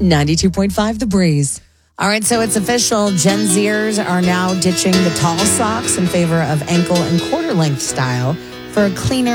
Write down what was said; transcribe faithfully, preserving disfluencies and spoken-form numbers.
ninety-two point five The Breeze. All right, so it's official. Gen Zers are now ditching the tall socks in favor of ankle and quarter length style for a cleaner